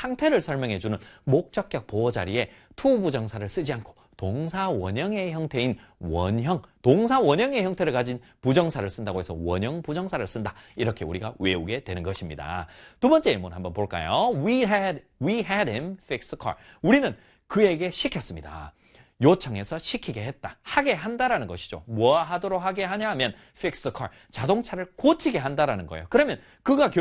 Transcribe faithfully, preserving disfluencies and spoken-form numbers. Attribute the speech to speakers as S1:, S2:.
S1: 상태를 설명해주는 목적격 보호 자리에 to 부정사를 쓰지 않고 동사 원형의 형태인 원형, 동사 원형의 형태를 가진 부정사를 쓴다고 해서 원형 부정사를 쓴다. 이렇게 우리가 외우게 되는 것입니다. 두 번째 예문 한번 볼까요? We had, we had him fix the car. 우리는 그에게 시켰습니다. 요청해서 시키게 했다. 하게 한다라는 것이죠. 뭐 하도록 하게 하냐 하면 fix the car. 자동차를 고치게 한다라는 거예요. 그러면 그가 결